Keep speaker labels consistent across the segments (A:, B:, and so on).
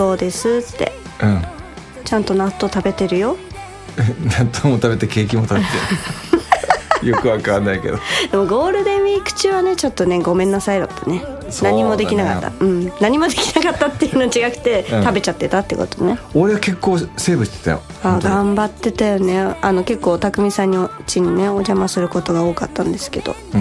A: 豆ですって、
B: うん、
A: ちゃんと納豆食べてるよ。
B: 納豆も食べてケーキも食べてよくわかんないけど、
A: でもゴールデンウィーク中はねちょっとねごめんなさいだったね。何もできなかった、うん、何もできなかったっていうの違くて、うん、食べちゃってたってことね。
B: 俺は結構セーブしてたよ。
A: 頑張ってたよね。結構匠さんの家にねお邪魔することが多かったんですけど、うん、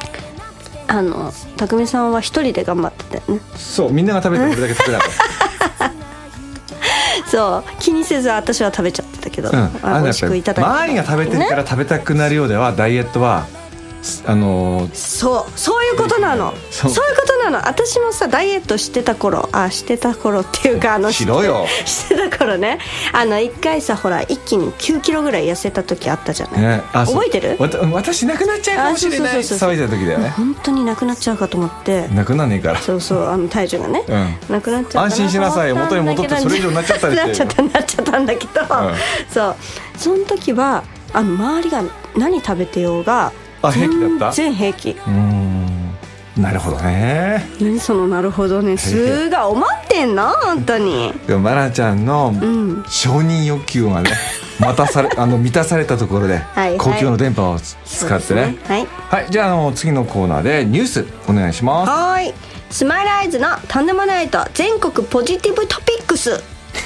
A: 匠さんは一人で頑張ってたよね。
B: そう、みんなが食べて俺だけ食べなかった
A: そう気にせず私は食べちゃってたけど、うん、美味しくいただいて、
B: 周りが食べてるから食べたくなるようでは、ね、ダイエットはそう
A: いうことなの。そういうことなの。私もさダイエットしてた頃っていうか
B: しろよ
A: してた頃ね、一回さほら一気に9キロぐらい痩せた時あったじゃない、ね、覚えてる？
B: 私なくなっちゃうかもしれないって騒いだ時だよね。
A: 本当になくなっちゃうかと思って。
B: なくなんねえから。
A: そう体重がね、うん、なくなっちゃう。
B: 安心しなさいよ。元に戻ってそれ以上になっちゃったりして
A: なっちゃったんだけど、うん、その時は周りが何食べてようが
B: 平気だった？
A: 全平気。
B: なるほどね。
A: 何そのなるほどね。すが思ってんの本当に。
B: マナちゃんの承認欲求がね、満たされたところで公共の電波を使ってね。はい、はい、じゃあ次のコーナーでニュースお願いします。
A: はい。スマイルアイズのとんでもないと全国ポジティブトピックス。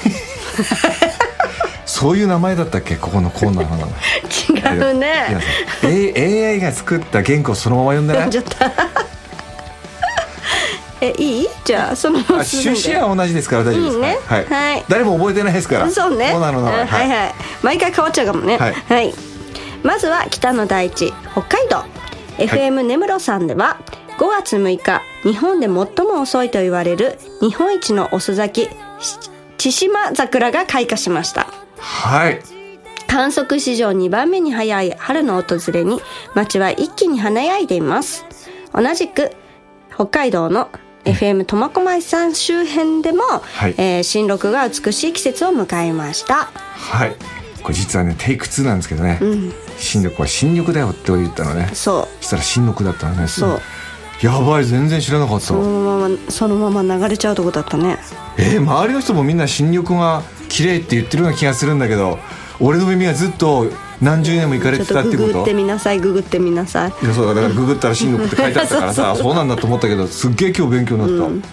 B: そういう名前だったっけ、ここのコーナーの名前。違うね。AI が作った原稿そのまま読んでない？
A: いい？じゃあその
B: 趣旨は同じですから大丈夫です。いいね。はい、はい、誰も覚えてないですから。
A: そうね。
B: コーナーの名前、
A: はいはい、毎回変わっちゃうかもね。はい、はい、まずは北の大地北海道 FM 根室さんでは5月6日日本で最も遅いと言われる日本一の遅咲き千島桜が開花しました。
B: はい。
A: 観測史上2番目に早い春の訪れに街は一気に華やいでいます。同じく北海道の FM 苫小牧さん周辺でも、はい、新緑が美しい季節を迎えました。
B: はい。これ実はねテイク2なんですけどね、うん、新緑は新緑だよって言ったのね。そしたら新緑だったのね。そうやばい、全然知らなかった。そ
A: のまま流れちゃうとこだったね。
B: 周りの人もみんな新緑が綺麗って言ってるような気がするんだけど、俺の耳がずっと何十年も行かれてたってこと。
A: ググってみなさい。い
B: や、そうだからググったら新緑って書いてあったからさそうなんだと思ったけど、すっげえ今日勉強になった、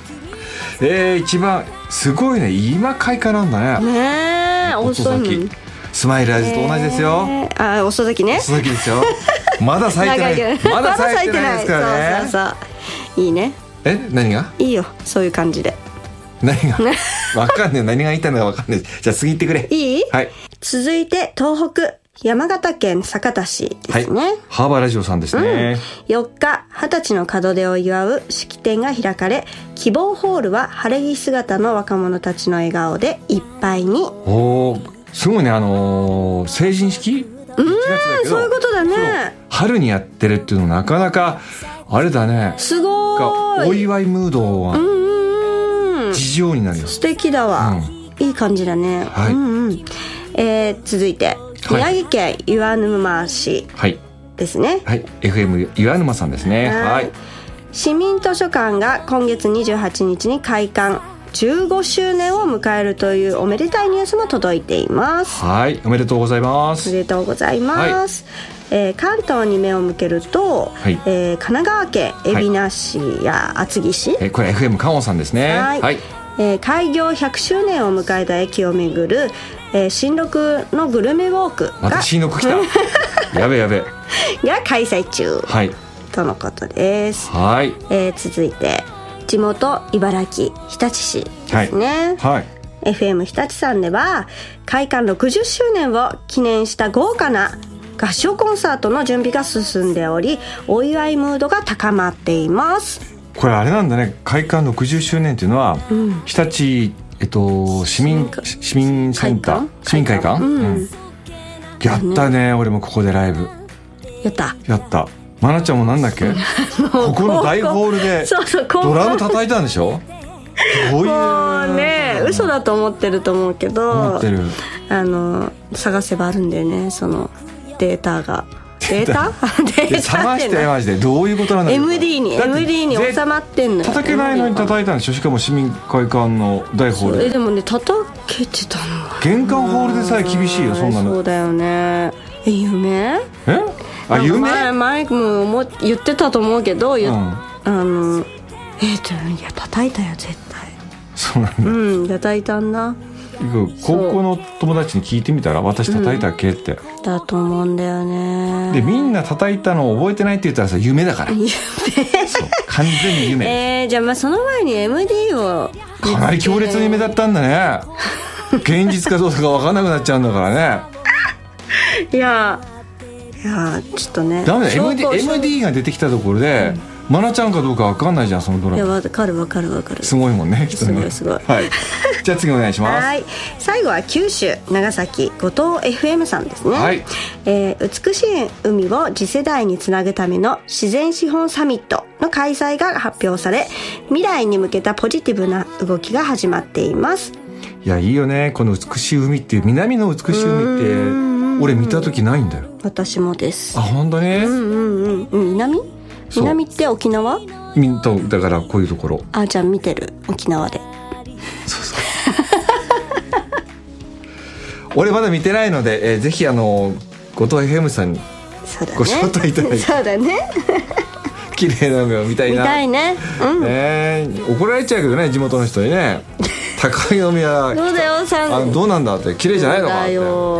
B: うん、一番すごいね、今開花なんだね。
A: ねえ、遅咲き。
B: スマイルアイズと同じですよ。
A: 遅咲きね。
B: 遅咲きですよ。まだ咲いてないまだ咲いてないですからね。
A: そういいね。
B: 何が
A: いいよ、そういう感じで。
B: 何が分かんねえ。何が言いたいのか分かんない。じゃあ次行ってくれ。
A: いい？
B: はい。
A: 続いて東北山形県酒田市ですね、はい、
B: ハーバーラジオさんですね、
A: うん、4日20歳の門出を祝う式典が開かれ、希望ホールは晴れ着姿の若者たちの笑顔でいっぱいに。
B: すごいね。成人式1月だけど、
A: そういうことだね。
B: 春にやってるっていうのなかなかあれだね。
A: すごい。
B: お祝いムードが事情になるよ。
A: 素敵だわ、いい感じだね、はい。続いて宮城県岩沼市ですね、はい、
B: FM 岩沼さんですね、はい。
A: 市民図書館が今月28日に開館15周年を迎えるというおめでたいニュースも届いています。
B: はい、おめでとうございます。
A: おめでとうございます、はい。関東に目を向けると、はい、神奈川県海老名市や厚木市、
B: これ FM 関音さんですね。はい、はい。
A: 開業100周年を迎えた駅を巡る、新緑のグルメウォークが
B: また新緑来たやべが
A: 開催中、はい、とのことです。
B: はい。
A: 続いて地元茨城日立市ですね、はいはい。FM 日立さんでは開館60周年を記念した豪華な合唱コンサートの準備が進んでおり、お祝いムードが高まっています。
B: これあれなんだね、開館60周年っていうのは、うん、日立、市民センター市民会館、うん、やったね、俺もここでライブ
A: やった。
B: まなちゃんもなんだっけここの大ホールでドラム叩いたんでしょ。
A: もうね、嘘だと思ってると思うけど、探せばあるんだよね、そのデータが。 データ
B: 冷ましてマジでどういうことなんだろう。
A: MD に収まってんのよ。
B: 叩けないのに叩いたんでしょ。しかも市民会館の大ホールで。
A: でもね叩けてたの。
B: 玄関ホールでさえ厳しいよそんなの。
A: そうだよね。夢？前も言ってたと思うけど、いや叩いたよ絶対。
B: そうなんだ。
A: 叩いたんだ。
B: 高校の友達に聞いてみたら、私叩いたっけって。
A: だと思うんだよね。
B: でみんな叩いたのを覚えてないって言ったらさ、夢だから。夢。そう完全に夢。
A: じゃあその前に MD を
B: かなり強烈な夢だったんだね。現実かどうか分かんなくなっちゃうんだからね。
A: いやちょっとね
B: ダメだ。 MD が出てきたところで、マナちゃんかどうか分かんないじゃんそのドラマ。
A: いや分かるす
B: ごいもんねきっとね。
A: すごい、
B: はい、じゃあ次お願いします。
A: はい、最後は九州長崎五島 FM さんですね。はい、美しい海を次世代につなぐための自然資本サミットの開催が発表され、未来に向けたポジティブな動きが始まっています。
B: いやいいよねこの美しい海っていう。南の美しい海って俺見た時ないんだよ。
A: 私もです。
B: あ本当に？
A: 南って沖縄？
B: だからこういうところ。
A: じゃあ見てる沖縄で。
B: そう俺まだ見てないので、ぜひ後藤 FM さんにご招待いただいて。
A: そうだね。
B: 綺麗な海を見たいな。
A: 見たいね。
B: 怒られちゃうけどね地元の人にね。高萩の海は
A: どうだよ
B: どうなんだって綺麗じゃないのかなって。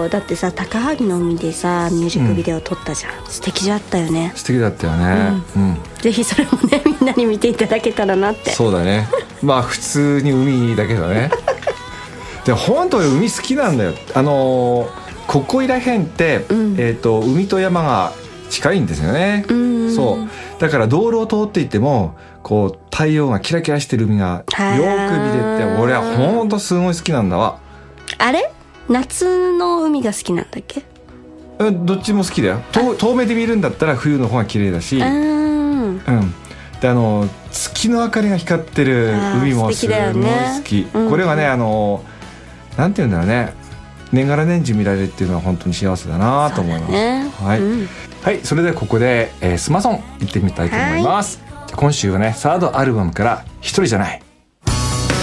A: だってさ高萩の海でさミュージックビデオ撮ったじゃん。素敵だったよね。
B: 素敵だったよね。
A: ぜひそれもねみんなに見ていただけたらなって。
B: そうだね。まあ普通に海だけどね。で本当に海好きなんだよ。ここいらへんって、海と山が近いんですよね。そうだから道路を通っていてもこう太陽がキラキラしてる海がよく見れて、俺はほんとすごい好きなんだわ。
A: あれ夏の海が好きなんだっけ？
B: どっちも好きだよ。遠目で見るんだったら冬の方が綺麗だし、で月の明かりが光ってる海もすごい好き。これはねなんていうんだろうね、年がら年中見られるっていうのは本当に幸せだなと思います。はい、それではここで、スマソン行ってみたいと思います。今週はねサードアルバムから一人じゃない